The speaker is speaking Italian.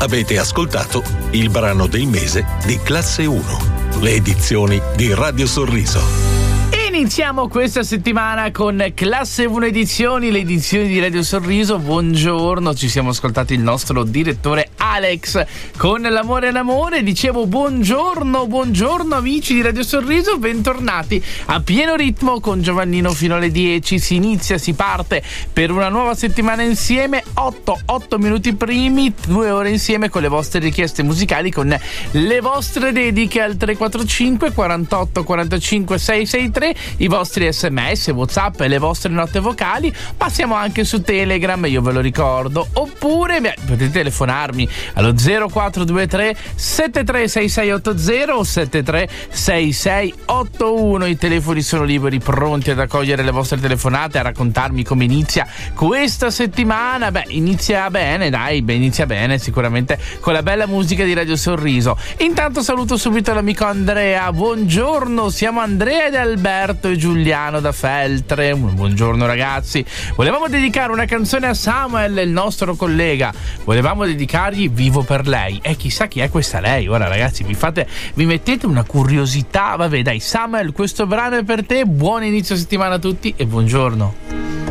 Avete ascoltato il brano del mese di Classe 1, le edizioni di Radio Sorriso. Iniziamo questa settimana con Classe 1 Edizioni, le edizioni di Radio Sorriso. Buongiorno, ci siamo ascoltati il nostro direttore Alex con L'amore è l'amore. Dicevo buongiorno amici di Radio Sorriso, bentornati a pieno ritmo con Giovannino fino alle 10. Si inizia, si parte per una nuova settimana insieme, 8 minuti primi, 2 ore insieme con le vostre richieste musicali, con le vostre dediche al 345 48 45 663, i vostri sms, whatsapp e le vostre note vocali. Passiamo anche su Telegram, io ve lo ricordo, oppure potete telefonarmi allo 0423 736680 o 736681. I telefoni sono liberi, pronti ad accogliere le vostre telefonate, a raccontarmi come inizia questa settimana. Inizia bene sicuramente con la bella musica di Radio Sorriso. Intanto saluto subito l'amico Andrea. Buongiorno, siamo Andrea ed Alberto e Giuliano da Feltre. Buongiorno ragazzi, volevamo dedicare una canzone a Samuel, il nostro collega. Volevamo dedicargli Vivo per lei, e chissà chi è questa lei. Ora ragazzi vi mettete una curiosità. Vabbè dai, Samuel, questo brano è per te. Buon inizio settimana a tutti e buongiorno.